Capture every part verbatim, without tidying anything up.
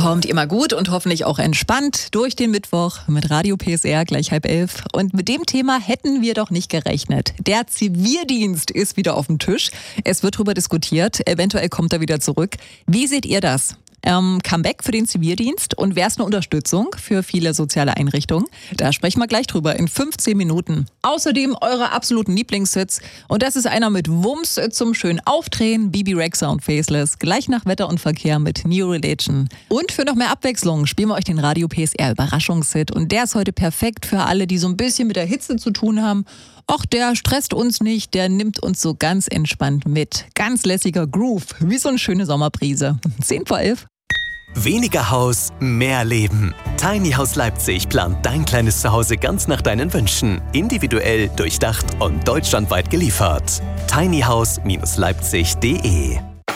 Kommt immer gut und hoffentlich auch entspannt durch den Mittwoch mit Radio P S R gleich halb elf. Und mit dem Thema hätten wir doch nicht gerechnet. Der Zivildienst ist wieder auf dem Tisch. Es wird darüber diskutiert. Eventuell kommt er wieder zurück. Wie seht ihr das? Ähm, Comeback für den Zivildienst und wäre es eine Unterstützung für viele soziale Einrichtungen? Da sprechen wir gleich drüber in fünfzehn Minuten. Außerdem eure absoluten Lieblingshits. Und das ist einer mit Wumms zum schönen Aufdrehen, Bibi Rexha und Faceless. Gleich nach Wetter und Verkehr mit New Religion. Und für noch mehr Abwechslung spielen wir euch den Radio P S R Überraschungshit. Und der ist heute perfekt für alle, die so ein bisschen mit der Hitze zu tun haben. Och, der stresst uns nicht, der nimmt uns so ganz entspannt mit. Ganz lässiger Groove, wie so eine schöne Sommerbrise. zehn vor elf. Weniger Haus, mehr Leben. Tiny House Leipzig plant dein kleines Zuhause ganz nach deinen Wünschen. Individuell, durchdacht und deutschlandweit geliefert. tinyhouse Leipzig punkt de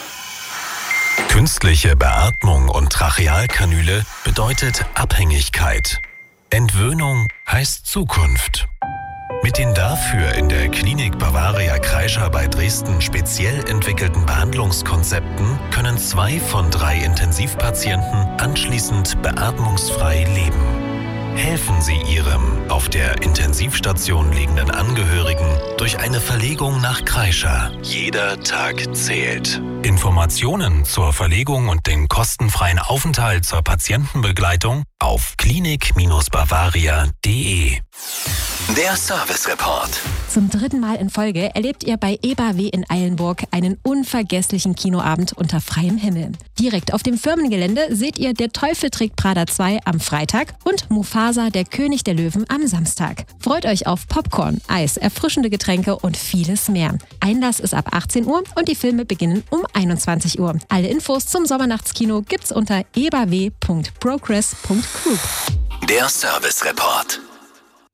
Künstliche Beatmung und Trachealkanüle bedeutet Abhängigkeit. Entwöhnung heißt Zukunft. Mit den dafür in der Klinik Bavaria Kreischer bei Dresden speziell entwickelten Behandlungskonzepten können zwei von drei Intensivpatienten anschließend beatmungsfrei leben. Helfen Sie Ihrem auf der Intensivstation liegenden Angehörigen durch eine Verlegung nach Kreischer. Jeder Tag zählt. Informationen zur Verlegung und den kostenfreien Aufenthalt zur Patientenbegleitung auf klinik Bavaria punkt de. Der Service Report. Zum dritten Mal in Folge erlebt ihr bei E B A W in Eilenburg einen unvergesslichen Kinoabend unter freiem Himmel. Direkt auf dem Firmengelände seht ihr Der Teufel trägt Prada zwei am Freitag und Mufasa, der König der Löwen am Samstag. Freut euch auf Popcorn, Eis, erfrischende Getränke und vieles mehr. Einlass ist ab achtzehn Uhr und die Filme beginnen um einundzwanzig Uhr. Alle Infos zum Sommernachtskino gibt's unter e b a w punkt progress punkt group. Der Service Report.